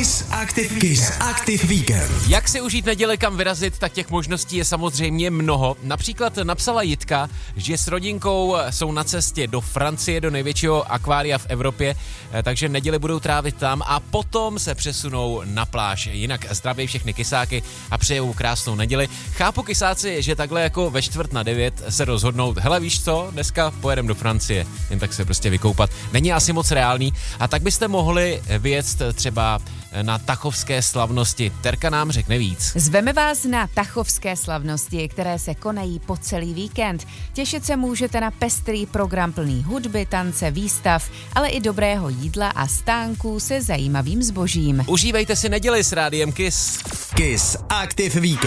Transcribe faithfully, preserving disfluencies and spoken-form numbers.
Kiss Active, Kiss Active Weekend. Jak si užít neděli, kam vyrazit, tak těch možností je samozřejmě mnoho. Například napsala Jitka, že s rodinkou jsou na cestě do Francie, do největšího akvária v Evropě, takže neděli budou trávit tam a potom se přesunou na pláž. Jinak zdraví všechny kysáky a přejou krásnou neděli. Chápu kysáci, že takhle jako ve čtvrt na devět se rozhodnout, hele víš co, dneska pojedem do Francie, jen tak se prostě vykoupat. Není asi moc reálný a tak byste mohli vyjet třeba na tachovské slavnosti. Terka nám řekne víc. Zveme vás na tachovské slavnosti, které se konají po celý víkend. Těšit se můžete na pestrý program plný hudby, tance, výstav, ale i dobrého jídla a stánků se zajímavým zbožím. Užívejte si neděli s rádiem Kiss. Kiss Active Weekend.